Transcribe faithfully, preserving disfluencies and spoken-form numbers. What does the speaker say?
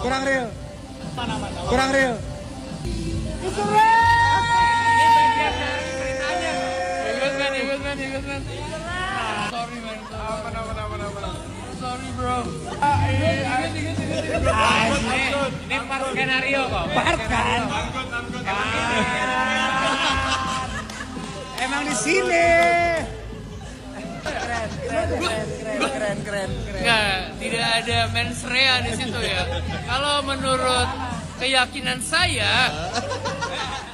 Kurang real. Mana-mana. Kurang real. Itu real. Ini bagian dari ceritanya. Bagus man, bagus man, bagus man. Sorry man. Apa nama nama nama. Sorry bro. Ah, ini ini ini part skenario kok. Part kan? Emang di sini. Keren, keren, keren, keren, keren, keren. Enggak, tidak ada mens rea di situ ya. Kalau menurut keyakinan saya,